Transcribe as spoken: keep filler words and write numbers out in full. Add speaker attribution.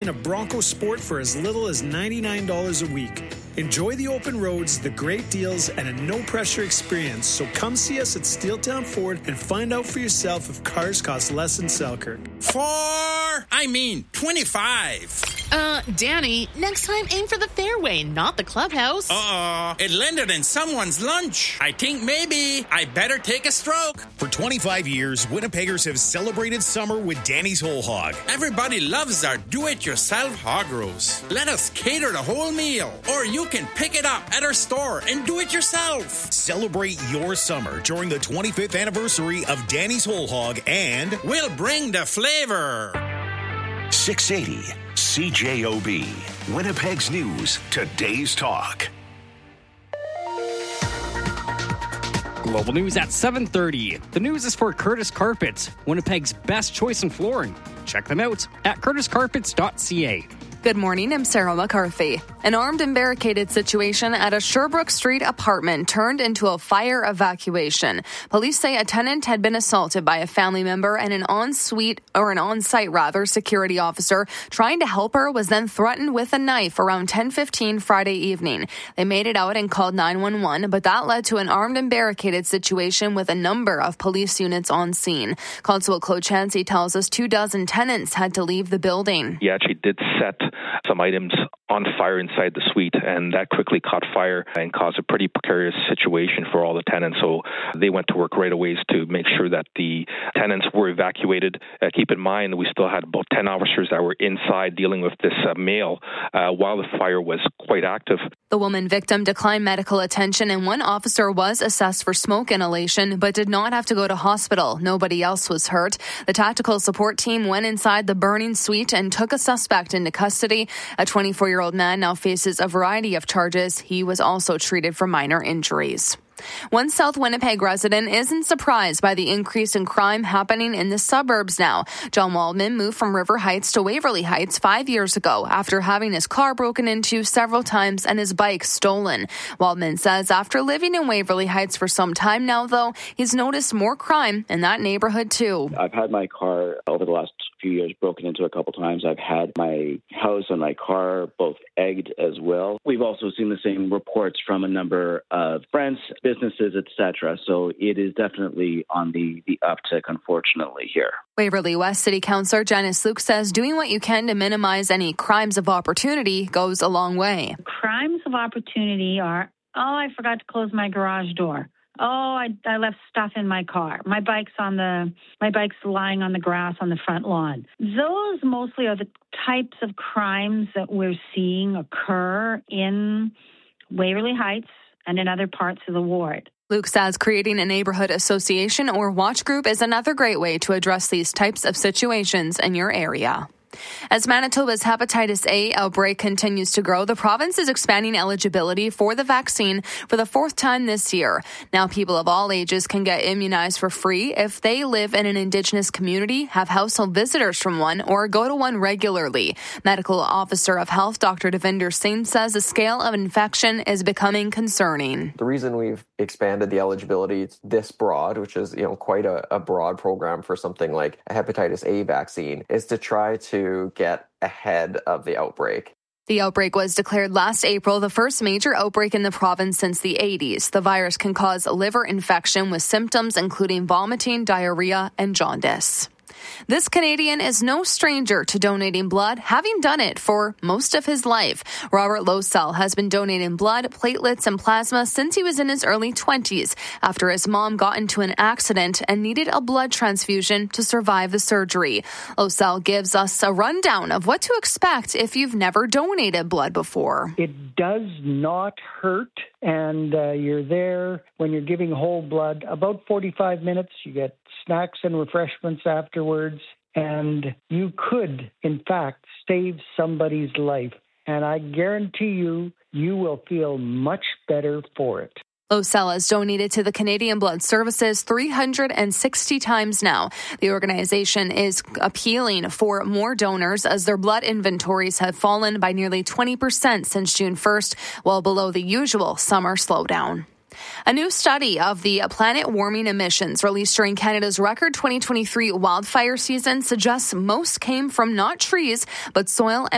Speaker 1: in a Bronco Sport for as little as ninety-nine dollars a week. Enjoy the open roads, the great deals, and a no-pressure experience. So come see us at Steeltown Ford and find out for yourself if cars cost less in Selkirk.
Speaker 2: Four, I mean twenty-five.
Speaker 3: Uh, Danny, next time aim for the fairway, not the clubhouse.
Speaker 2: Uh-oh, it landed in someone's lunch. I think maybe I better take a stroke.
Speaker 4: For twenty-five years, Winnipeggers have celebrated summer with Danny's Whole Hog.
Speaker 2: Everybody loves our do-it-yourself hog roast. Let us cater the whole meal, or you can pick it up at our store and do it yourself.
Speaker 4: Celebrate your summer during the twenty-fifth anniversary of Danny's Whole Hog, and
Speaker 2: we'll bring the flavor.
Speaker 5: six eighty C J O B, Winnipeg's News, Today's Talk.
Speaker 6: Global News at seven thirty. The news is for Curtis Carpets, Winnipeg's best choice in flooring. Check them out at curtis carpets dot c a.
Speaker 7: Good morning, I'm Sarah McCarthy. An armed and barricaded situation at a Sherbrooke Street apartment turned into a fire evacuation. Police say a tenant had been assaulted by a family member, and an on-suite, or an on-site rather, security officer trying to help her was then threatened with a knife around ten fifteen Friday evening. They made it out and called nine one one, but that led to an armed and barricaded situation with a number of police units on scene. Constable Claude Chansey tells us two dozen tenants had to leave the building.
Speaker 8: He actually did set some items on fire inside the suite, and that quickly caught fire and caused a pretty precarious situation for all the tenants. So they went to work right away to make sure that the tenants were evacuated. Uh, keep in mind, we still had about ten officers that were inside dealing with this uh, male uh, while the fire was quite active.
Speaker 7: The woman victim declined medical attention, and one officer was assessed for smoke inhalation but did not have to go to hospital. Nobody else was hurt. The tactical support team went inside the burning suite and took a suspect into custody. A twenty-four-year-old man now faces a variety of charges. He was also treated for minor injuries. One South Winnipeg resident isn't surprised by the increase in crime happening in the suburbs now. John Waldman moved from River Heights to Waverly Heights five years ago after having his car broken into several times and his bike stolen. Waldman says after living in Waverly Heights for some time now, though, he's noticed more crime in that neighborhood too.
Speaker 9: I've had my car over the last few years broken into a couple times. I've had my house and my car both egged as well. We've also seen the same reports from a number of friends, businesses, et cetera. So it is definitely on the, the uptick, unfortunately, here.
Speaker 7: Waverly West City Councillor Janice Luke says doing what you can to minimize any crimes of opportunity goes a long way.
Speaker 10: Crimes of opportunity are, oh, I forgot to close my garage door. Oh, I, I left stuff in my car. My bike's on the my bike's lying on the grass on the front lawn. Those mostly are the types of crimes that we're seeing occur in Waverly Heights and in other parts of the ward.
Speaker 7: Luke says creating a neighborhood association or watch group is another great way to address these types of situations in your area. As Manitoba's hepatitis A outbreak continues to grow, the province is expanding eligibility for the vaccine for the fourth time this year. Now people of all ages can get immunized for free if they live in an Indigenous community, have household visitors from one, or go to one regularly. Medical Officer of Health Doctor Devinder Singh says the scale of infection is becoming concerning.
Speaker 11: The reason we've expanded the eligibility this broad, which is you know quite a, a broad program for something like a hepatitis A vaccine, is to try to to get ahead of the outbreak.
Speaker 7: The outbreak was declared last April, the first major outbreak in the province since the eighties. The virus can cause liver infection with symptoms including vomiting, diarrhea, and jaundice. This Canadian is no stranger to donating blood, having done it for most of his life. Robert Losell has been donating blood, platelets, and plasma since he was in his early twenties, after his mom got into an accident and needed a blood transfusion to survive the surgery. Losell gives us a rundown of what to expect if you've never donated blood before.
Speaker 12: It does not hurt, and uh, you're there when you're giving whole blood about forty-five minutes. You get snacks and refreshments afterwards, and you could, in fact, save somebody's life. And I guarantee you, you will feel much better for it.
Speaker 7: Losell has donated to the Canadian Blood Services three hundred sixty times now. The organization is appealing for more donors as their blood inventories have fallen by nearly twenty percent since June first, well below the usual summer slowdown. A new study of the planet warming emissions released during Canada's record twenty twenty-three wildfire season suggests most came from not trees, but soil and